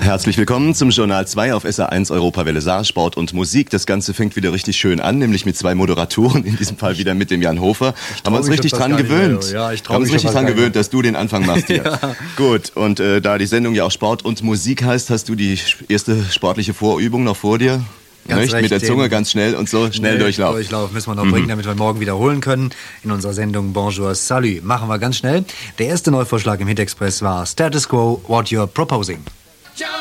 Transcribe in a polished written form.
Herzlich willkommen zum Journal 2 auf SR1 Europawelle Saar, Sport und Musik. Das Ganze fängt wieder richtig schön an, nämlich mit zwei Moderatoren, in diesem Fall wieder mit dem Jan Hofer. Haben wir uns richtig dran gewöhnt. Haben uns richtig dran gewöhnt, dass du den Anfang machst hier. Ja. Gut, und da die Sendung ja auch Sport und Musik heißt, hast du die erste sportliche Vorübung noch vor dir? Recht, mit der Zunge ganz schnell und so schnell Durchlauf. Durchlauf müssen wir noch bringen, damit wir morgen wiederholen können. In unserer Sendung Bonjour, Salut. Machen wir ganz schnell. Der erste Neuvorschlag im Hit Express war Status Quo, What You're Proposing.